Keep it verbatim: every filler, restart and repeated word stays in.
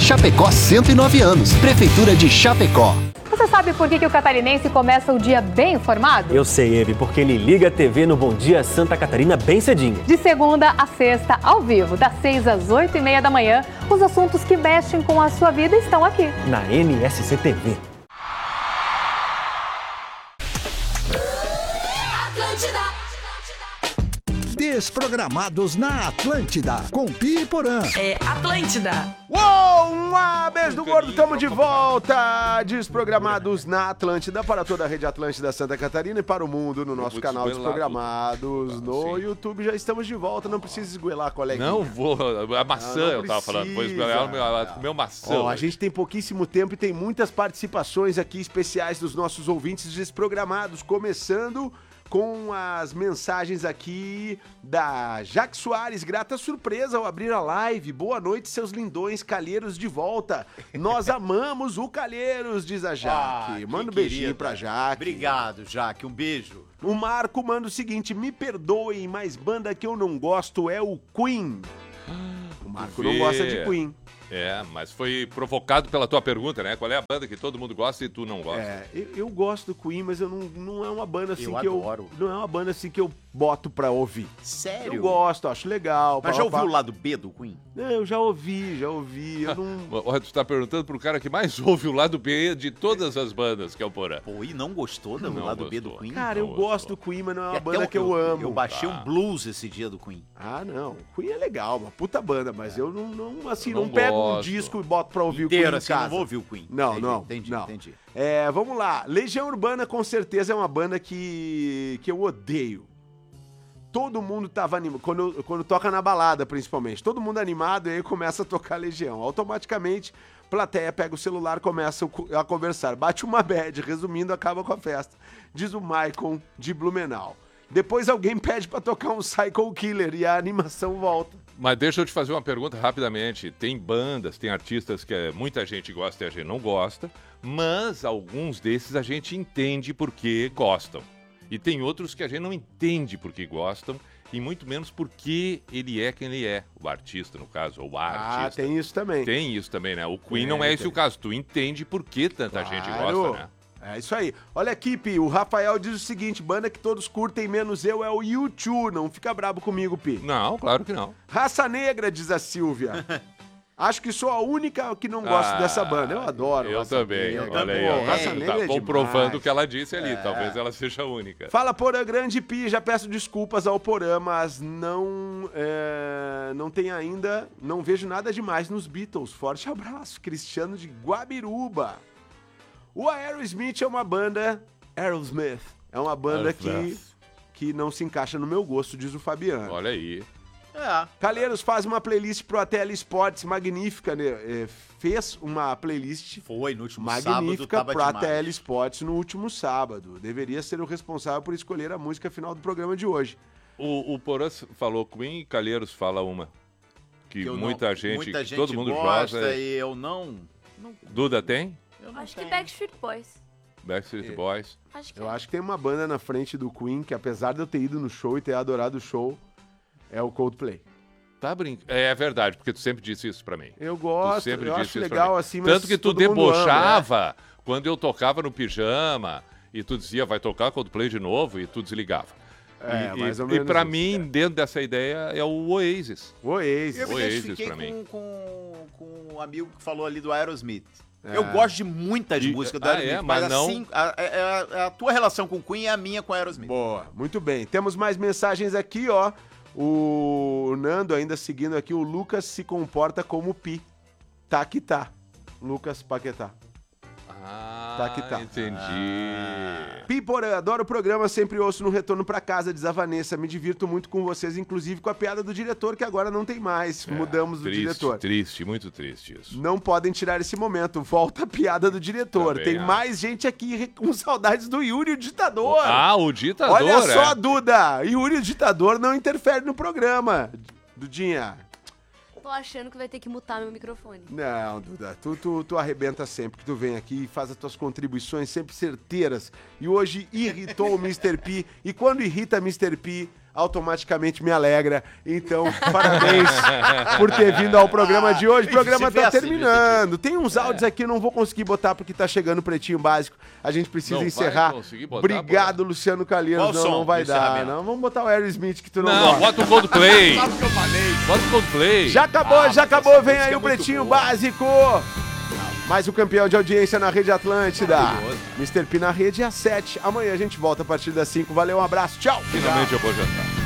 Chapecó cento e nove anos. Prefeitura de Chapecó. Você sabe por que, que o catarinense começa o dia bem informado? Eu sei, Eve, porque ele liga a T V no Bom Dia Santa Catarina bem cedinho. De segunda a sexta, ao vivo, das seis às oito e meia da manhã, os assuntos que mexem com a sua vida estão aqui. Na N S C T V. Desprogramados na Atlântida, com Pi e Porã. É Atlântida. Uou, um beijo do gordo, tamo de volta. Desprogramados na Atlântida, para toda a rede Atlântida Santa Catarina e para o mundo, no nosso canal Desprogramados. No YouTube já estamos de volta, não precisa esgoelar, colega. Não vou, a maçã não, não eu tava falando, vou esgoelar o meu maçã. Ó, a gente tem pouquíssimo tempo e tem muitas participações aqui especiais dos nossos ouvintes Desprogramados, começando com as mensagens aqui da Jaque Soares. Grata surpresa ao abrir a live. Boa noite, seus lindões calheiros de volta. Nós amamos o Calheiros, diz a Jaque. Ah, manda um beijinho querida. Pra Jaque. Obrigado, Jaque. Um beijo. O Marco manda o seguinte: me perdoem, mas banda que eu não gosto é o Queen. O Marco Vê. não gosta de Queen. É, mas foi provocado pela tua pergunta, né? Qual é a banda que todo mundo gosta e tu não gosta? É, eu, eu gosto do Queen, mas eu não, não é uma banda assim eu que adoro. eu... Não é uma banda assim que eu boto pra ouvir. Sério? Eu gosto, acho legal. Mas pá, já ouviu pá. o lado B do Queen? Não, eu já ouvi, já ouvi, eu não... Olha, tu tá perguntando pro cara que mais ouve o lado B de todas as bandas, que é o Porã. Pô, e não gostou do não lado gostou. B do Queen? Cara, não eu gostou. gosto do Queen, mas não é uma e banda que eu, eu amo. Eu baixei Ah. um blues esse dia do Queen. Ah, não. O Queen é legal, uma puta banda, mas é. eu não, não assim, não não, pego um gosto. disco e boto pra ouvir Inteiro, o Queen assim, em casa. não vou ouvir o Queen. Não, entendi, não, entendi, não. entendi. É, vamos lá. Legião Urbana com certeza é uma banda que, que eu odeio. Todo mundo tava animado, quando, quando toca na balada, principalmente. Todo mundo animado e aí começa a tocar Legião. Automaticamente, plateia pega o celular, começa a conversar. Bate uma bad, resumindo, acaba com a festa. Diz o Maicon de Blumenau. Depois alguém pede pra tocar um Psycho Killer e a animação volta. Mas deixa eu te fazer uma pergunta rapidamente. Tem bandas, tem artistas que muita gente gosta e a gente não gosta, mas alguns desses a gente entende porque gostam. E tem outros que a gente não entende porque gostam e muito menos porque ele é quem ele é. O artista, no caso, ou a Ah, artista. tem isso também. Tem isso também, né? O Queen Tem, não é esse tem. o caso. Tu entende por que tanta Claro. gente gosta, né? É isso aí. Olha aqui, Pi, o Rafael diz o seguinte: banda que todos curtem menos eu é o U dois. Não fica brabo comigo, Pi. Não, claro que não. Raça Negra, diz a Silvia. Acho que sou a única que não gosta Ah, dessa banda. Eu adoro. Eu Raça também. Negra. Olha aí, Pô, ó. Raça Tá Negra é comprovando demais. o que ela disse ali. É. Talvez ela seja a única. Fala, Porã, grande Pi, já peço desculpas ao Porã, mas não, é, não tem ainda, não vejo nada demais nos Beatles. Forte abraço, Cristiano de Guabiruba. O Aerosmith é uma banda, Aerosmith, é uma banda que, Aerosmith. que não se encaixa no meu gosto, diz o Fabiano. Olha aí. É. Calheiros faz uma playlist pro A T L Sports, magnífica, né? É, fez uma playlist Foi no último sábado, magnífica tava pro A T demais. L Sports no último sábado. Deveria ser o responsável por escolher a música final do programa de hoje. O, o Porã falou Queen e Calheiros fala uma. Que, Que eu muita não- gente, muita que gente todo mundo gosta gosta. e eu não... não Duda tem? eu não Acho tenho. que Backstreet Boys. Backstreet É. Boys. Acho que Eu é. acho que tem uma banda na frente do Queen que, apesar de eu ter ido no show e ter adorado o show, é o Coldplay. Tá brincando. É verdade, porque tu sempre disse isso pra mim. Eu Tu gosto, sempre eu disse acho isso pra legal mim. assim, mas Tanto que tu todo mundo ama, né? debochava quando eu tocava no pijama e tu dizia, vai tocar Coldplay de novo e tu desligava. É, e, mais e, ou e menos pra isso. mim, dentro dessa ideia, é o Oasis. O Oasis. Eu me Oasis identifiquei pra mim. com, com, com um amigo que falou ali do Aerosmith. É. Eu gosto de muitas E- músicas do ah, Aerosmith, é? mas, Mas não- assim, a, a- a- a tua relação com o Queen é a minha com o Aerosmith. Boa, muito bem. Temos mais mensagens aqui, ó. O Nando ainda seguindo aqui, o Lucas se comporta como Pi. Tá que tá. Lucas Paquetá. Ah, Tá que tá. entendi. Pi Porã, adoro o programa, sempre ouço no retorno pra casa, diz a Vanessa. Me divirto muito com vocês, inclusive com a piada do diretor, que agora não tem mais. Mudamos do É, triste, diretor. Triste, muito triste isso. Não podem tirar esse momento. Volta a piada do diretor. Também Tem acho. mais gente aqui com saudades do Yuri, o ditador. Ah, o ditador, Olha só, é. Duda. Yuri, o ditador, não interfere no programa. Dudinha. Tô achando que vai ter que mutar meu microfone. Não, Duda, tu, tu, tu arrebenta sempre que tu vem aqui e faz as tuas contribuições sempre certeiras. E hoje irritou o mister P. E quando irrita mister P, automaticamente me alegra. Então, parabéns por ter vindo ao programa de hoje. O programa tá terminando. Tem uns áudios aqui, eu não vou conseguir botar porque tá chegando o Pretinho Básico. A gente precisa Não encerrar. vai conseguir botar, Obrigado, Luciano Calianos. Qual Não, som não vai do dar. encerramento? Não, vamos botar o Aerosmith que tu não, Não, gosta. bota o Coldplay. Sabe o que eu falei? Bota o Coldplay. Já acabou, Ah, já mas acabou. essa Vem música aí é o muito Pretinho boa. Básico. Mais o campeão de audiência na Rede Atlântida. Maravilhoso. mister P na rede às sete. Amanhã a gente volta a partir das cinco. Valeu, um abraço. Tchau. Finalmente eu vou jantar.